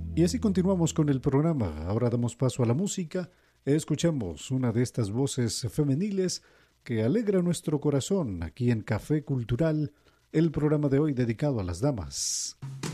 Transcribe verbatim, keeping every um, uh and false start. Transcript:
Y así continuamos con el programa. Ahora damos paso a la música. Escuchamos una de estas voces femeniles que alegra nuestro corazón aquí en Café Cultural, el programa de hoy dedicado a las damas.